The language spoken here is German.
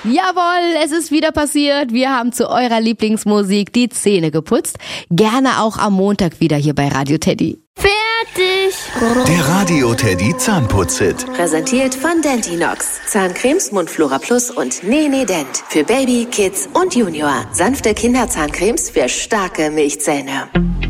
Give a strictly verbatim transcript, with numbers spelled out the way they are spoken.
Jawohl, es ist wieder passiert. Wir haben zu eurer Lieblingsmusik die Zähne geputzt. Gerne auch am Montag wieder hier bei Radio Teddy. Fertig! Der Radio Teddy Zahnputz-Hit. Präsentiert von Dentinox. Zahncremes, Mundflora Plus und Nene Dent. Für Baby, Kids und Junior. Sanfte Kinderzahncremes für starke Milchzähne.